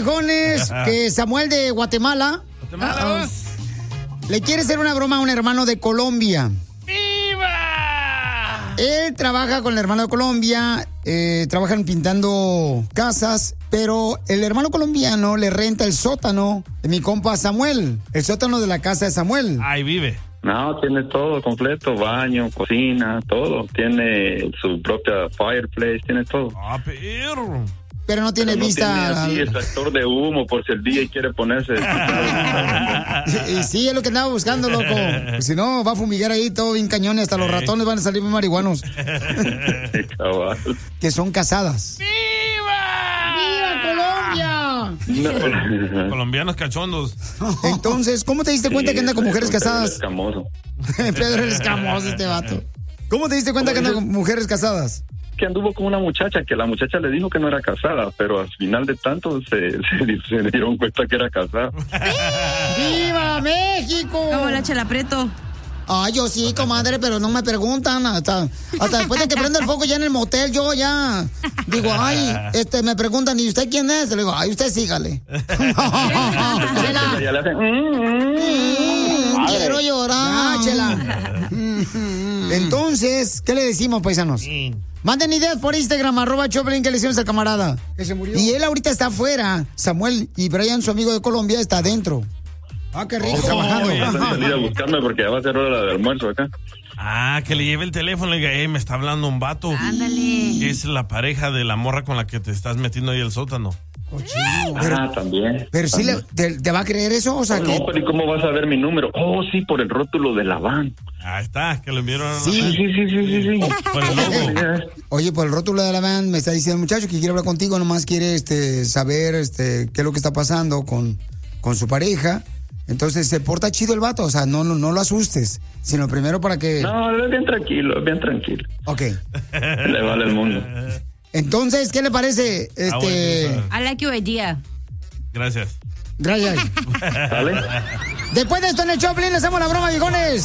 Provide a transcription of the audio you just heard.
viejones, que Samuel de Guatemala le quiere hacer una broma a un hermano de Colombia. ¡Viva! Él trabaja con el hermano de Colombia, trabajan pintando casas, pero el hermano colombiano le renta el sótano de mi compa Samuel, el sótano de la casa de Samuel. Ahí vive. No, tiene todo completo, baño, cocina, todo. Tiene su propia fireplace, tiene todo. ¡Ah, perro! Pero no tiene vista. Tiene extractor de humo por si el DJ quiere ponerse. Y sí, es lo que andaba buscando, loco. Pues si no, va a fumigar ahí todo bien cañones, hasta los ratones van a salir muy marihuanos. Que son casadas. No. Colombianos cachondos. Entonces, ¿cómo te diste cuenta que anda con mujeres casadas? Escamoso. Pedro el escamoso, este vato. ¿Cómo te diste cuenta que anda con mujeres casadas? Que anduvo con una muchacha, que la muchacha le dijo que no era casada, pero al final de tanto se dieron cuenta que era casada. ¡Viva México! Como la Chela Prieto. Ay, yo sí, comadre, pero no me preguntan. Hasta después de que prenda el foco ya en el motel, yo ya digo, ay, me preguntan, ¿y usted quién es? Le digo, ay, usted sígale. Ya le hacen, quiero llorar, Chela. Entonces, ¿qué le decimos, paisanos? Manden ideas por Instagram, @Choplin, que le hicimos al camarada. Que se murió. Y él ahorita está afuera, Samuel, y Brian, su amigo de Colombia, está adentro. Ah, qué rico, trabajando. Ya salí a buscarme porque ya va a ser hora de almuerzo acá. Ah, que le lleve el teléfono y le diga, me está hablando un vato. Ándale. Es la pareja de la morra con la que te estás metiendo ahí el sótano. También. Pero sí, ¿te va a creer eso? O sea, no, pero ¿y cómo vas a ver mi número? Oh, sí, por el rótulo de la van. Ahí está, que lo enviaron a la Sí. Por el logo. Oye, por el rótulo de la van me está diciendo el muchacho que quiere hablar contigo, nomás quiere saber qué es lo que está pasando con su pareja. Entonces se porta chido el vato, o sea, no lo asustes, sino primero para que... No, es bien tranquilo, bien tranquilo. Ok. Le vale el mundo. Entonces, ¿qué le parece? I like your idea. Gracias. Gracias. ¿Vale? Después de esto en el Choplin le hacemos la broma, viejones.